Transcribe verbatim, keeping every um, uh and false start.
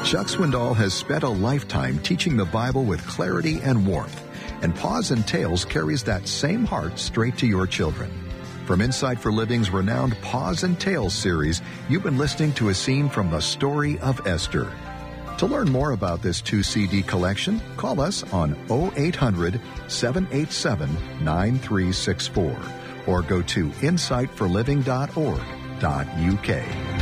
Chuck Swindoll has spent a lifetime teaching the Bible with clarity and warmth, and Paws and Tales carries that same heart straight to your children. From Insight for Living's renowned Paws and Tales series, you've been listening to a scene from the story of Esther. To learn more about this two C D collection, call us on oh eight hundred, seven eight seven, nine three six four or go to insight for living dot org dot U K.